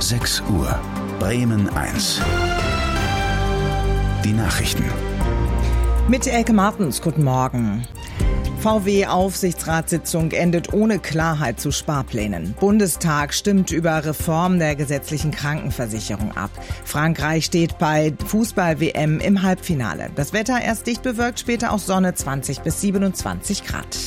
6 Uhr. Bremen 1. Die Nachrichten. Mit Elke Martens, guten Morgen. VW-Aufsichtsratssitzung endet ohne Klarheit zu Sparplänen. Bundestag stimmt über Reform der gesetzlichen Krankenversicherung ab. Frankreich steht bei Fußball-WM im Halbfinale. Das Wetter erst dicht bewölkt, später auch Sonne, 20 bis 27 Grad.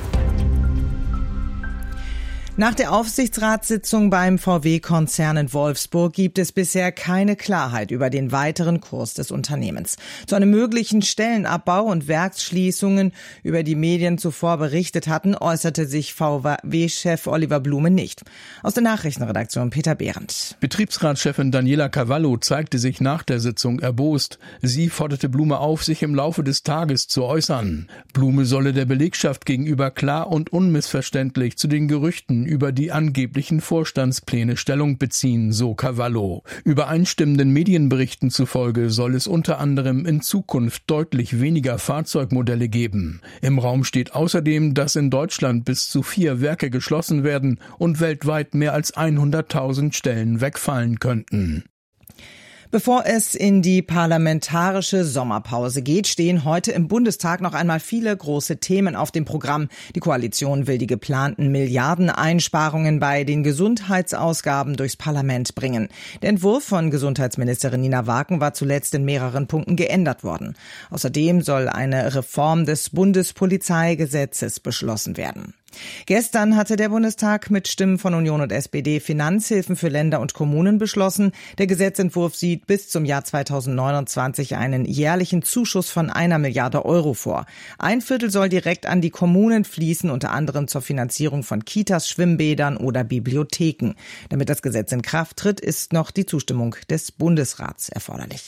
Nach der Aufsichtsratssitzung beim VW-Konzern in Wolfsburg gibt es bisher keine Klarheit über den weiteren Kurs des Unternehmens. Zu einem möglichen Stellenabbau und Werksschließungen, über die Medien zuvor berichtet hatten, äußerte sich VW-Chef Oliver Blume nicht. Aus der Nachrichtenredaktion Peter Behrendt. Betriebsratschefin Daniela Cavallo zeigte sich nach der Sitzung erbost. Sie forderte Blume auf, sich im Laufe des Tages zu äußern. Blume solle der Belegschaft gegenüber klar und unmissverständlich zu den Gerüchten über die angeblichen Vorstandspläne Stellung beziehen, so Cavallo. Übereinstimmenden Medienberichten zufolge soll es unter anderem in Zukunft deutlich weniger Fahrzeugmodelle geben. Im Raum steht außerdem, dass in Deutschland bis zu 4 Werke geschlossen werden und weltweit mehr als 100.000 Stellen wegfallen könnten. Bevor es in die parlamentarische Sommerpause geht, stehen heute im Bundestag noch einmal viele große Themen auf dem Programm. Die Koalition will die geplanten Milliardeneinsparungen bei den Gesundheitsausgaben durchs Parlament bringen. Der Entwurf von Gesundheitsministerin Nina Waken war zuletzt in mehreren Punkten geändert worden. Außerdem soll eine Reform des Bundespolizeigesetzes beschlossen werden. Gestern hatte der Bundestag mit Stimmen von Union und SPD Finanzhilfen für Länder und Kommunen beschlossen. Der Gesetzentwurf sieht bis zum Jahr 2029 einen jährlichen Zuschuss von 1 Milliarde Euro vor. 1/4 soll direkt an die Kommunen fließen, unter anderem zur Finanzierung von Kitas, Schwimmbädern oder Bibliotheken. Damit das Gesetz in Kraft tritt, ist noch die Zustimmung des Bundesrats erforderlich.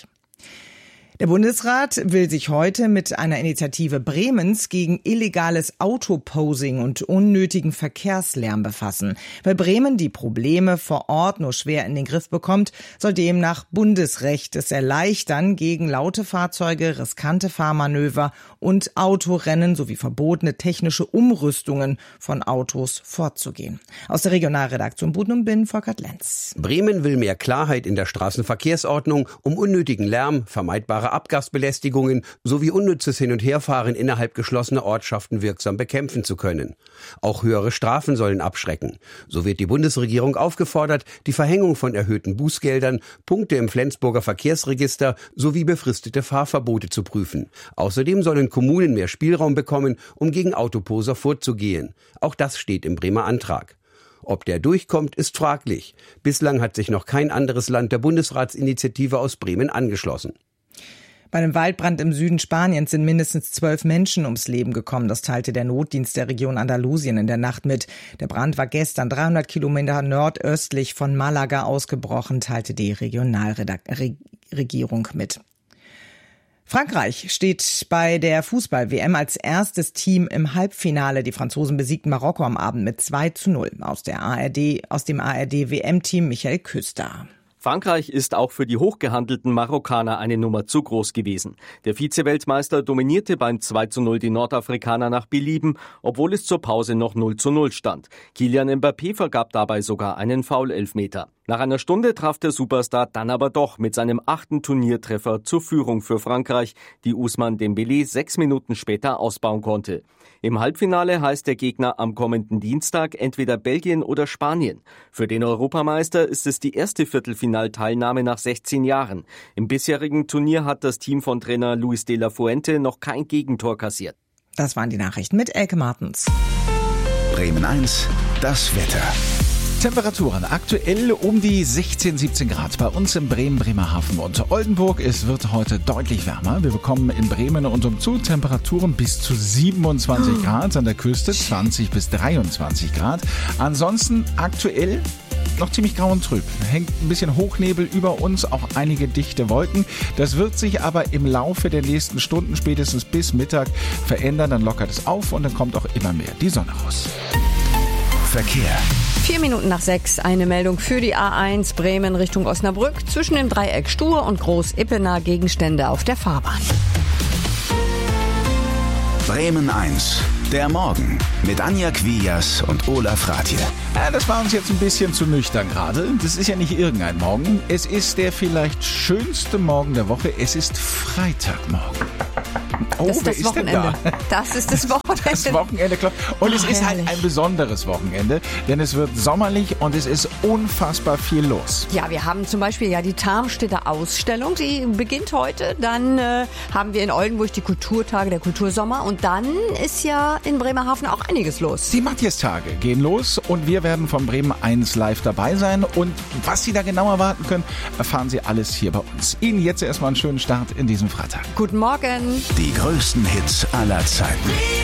Der Bundesrat will sich heute mit einer Initiative Bremens gegen illegales Autoposing und unnötigen Verkehrslärm befassen. Weil Bremen die Probleme vor Ort nur schwer in den Griff bekommt, soll demnach Bundesrecht es erleichtern, gegen laute Fahrzeuge, riskante Fahrmanöver und Autorennen sowie verbotene technische Umrüstungen von Autos vorzugehen. Aus der Regionalredaktion Buden und Binnen, Volkert Lenz. Bremen will mehr Klarheit in der Straßenverkehrsordnung, um unnötigen Lärm, vermeidbare Abgasbelästigungen sowie unnützes Hin- und Herfahren innerhalb geschlossener Ortschaften wirksam bekämpfen zu können. Auch höhere Strafen sollen abschrecken. So wird die Bundesregierung aufgefordert, die Verhängung von erhöhten Bußgeldern, Punkte im Flensburger Verkehrsregister sowie befristete Fahrverbote zu prüfen. Außerdem sollen Kommunen mehr Spielraum bekommen, um gegen Autoposer vorzugehen. Auch das steht im Bremer Antrag. Ob der durchkommt, ist fraglich. Bislang hat sich noch kein anderes Land der Bundesratsinitiative aus Bremen angeschlossen. Bei einem Waldbrand im Süden Spaniens sind mindestens 12 Menschen ums Leben gekommen. Das teilte der Notdienst der Region Andalusien in der Nacht mit. Der Brand war gestern 300 Kilometer nordöstlich von Malaga ausgebrochen, teilte die Regionalregierung mit. Frankreich steht bei der Fußball-WM als erstes Team im Halbfinale. Die Franzosen besiegten Marokko am Abend mit 2:0. Aus dem ARD-WM-Team Michael Küster. Frankreich ist auch für die hochgehandelten Marokkaner eine Nummer zu groß gewesen. Der Vize-Weltmeister dominierte beim 2:0 die Nordafrikaner nach Belieben, obwohl es zur Pause noch 0:0 stand. Kylian Mbappé vergab dabei sogar einen Foul-Elfmeter. Nach einer Stunde traf der Superstar dann aber doch mit seinem 8. Turniertreffer zur Führung für Frankreich, die Ousmane Dembélé 6 Minuten später ausbauen konnte. Im Halbfinale heißt der Gegner am kommenden Dienstag entweder Belgien oder Spanien. Für den Europameister ist es die erste Viertelfinalteilnahme nach 16 Jahren. Im bisherigen Turnier hat das Team von Trainer Luis de la Fuente noch kein Gegentor kassiert. Das waren die Nachrichten mit Elke Martens. Bremen 1, das Wetter. Temperaturen aktuell um die 16, 17 Grad bei uns in Bremen, Bremerhaven und Oldenburg. Es wird heute deutlich wärmer. Wir bekommen in Bremen und umzu Temperaturen bis zu 27 Grad, an der Küste 20 bis 23 Grad. Ansonsten aktuell noch ziemlich grau und trüb. Hängt ein bisschen Hochnebel über uns, auch einige dichte Wolken. Das wird sich aber im Laufe der nächsten Stunden, spätestens bis Mittag, verändern. Dann lockert es auf und dann kommt auch immer mehr die Sonne raus. Verkehr. 4 Minuten nach 6, eine Meldung für die A1 Bremen Richtung Osnabrück. Zwischen dem Dreieck Stur und Groß-Ippener Gegenstände auf der Fahrbahn. Bremen 1, der Morgen mit Anja Quias und Olaf Rathje. Ja, das war uns jetzt ein bisschen zu nüchtern gerade. Das ist ja nicht irgendein Morgen. Es ist der vielleicht schönste Morgen der Woche. Es ist Freitagmorgen. Oh, das ist das Wochenende. Das ist das Wochenende. Das Wochenende klopft. Und es ist halt ein besonderes Wochenende, denn es wird sommerlich und es ist unfassbar viel los. Ja, wir haben zum Beispiel ja die Tarmstädter Ausstellung, die beginnt heute. Dann haben wir in Oldenburg die Kulturtage, der Kultursommer. Und dann ist ja in Bremerhaven auch einiges los. Die Matthias-Tage gehen los und wir werden von Bremen 1 live dabei sein. Und was Sie da genau erwarten können, erfahren Sie alles hier bei uns. Ihnen jetzt erstmal einen schönen Start in diesem Freitag. Guten Morgen. Die größten Hits aller Zeiten.